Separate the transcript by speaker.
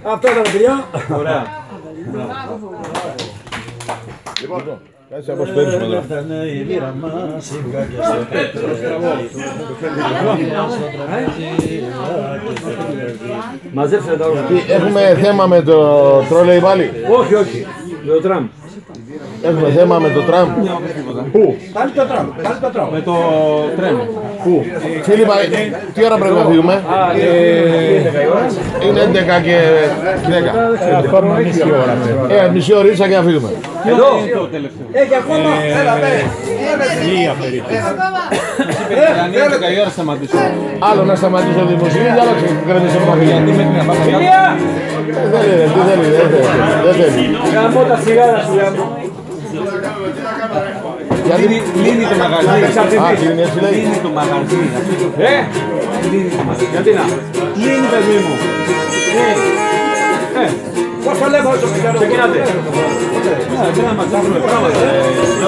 Speaker 1: Αυτό ήταν παιδιά.
Speaker 2: Ωραία.
Speaker 3: Λοιπόν, κάτσε να αποσπέρσουμε τώρα.
Speaker 1: Μαζέψτε τα όλα.
Speaker 3: Έχουμε θέμα με το τρόλεϊ πάλι.
Speaker 1: Όχι, όχι. Το τραμ.
Speaker 3: Έχουμε θέμα με το τραμ. Πού?
Speaker 1: Πάλι το τραμ.
Speaker 2: Με το τρένο.
Speaker 3: Πού? Φίλιππα, τι ώρα πρέπει να φύγουμε? Είναι 11 και 10.
Speaker 4: Ακόμα μισή ώρα.
Speaker 3: Μισή ωρίτσα και να φύγουμε.
Speaker 1: Εδώ.
Speaker 2: Το τελευταίο.
Speaker 1: Έχει ακόμα.
Speaker 4: Λίγα περίπου.
Speaker 2: Αν είναι 10 η ώρα σταματήσω.
Speaker 3: Άλλο να σταματήσω τη μουσική και άλλο κρατήσω το
Speaker 2: Γιατί
Speaker 3: μαγαζί.
Speaker 2: μέχρι να πάμε να
Speaker 1: Φιλία.
Speaker 3: Δεν θέλει.
Speaker 1: Γαμώ τα σιγάρα σου γαμώ.
Speaker 3: Γιατί
Speaker 2: Λύνει το μαγαζί.
Speaker 3: κλείνει έτσι λέει.
Speaker 2: Λύνει το μαγαζί. Λύνει το μαγαζί.
Speaker 1: Γιατί να.
Speaker 2: Λύνει παιδί μου.
Speaker 1: Πώς θα λέμε όσο ξεκινάτε.
Speaker 2: Πρέπει να μαζεύουμε πράγματα.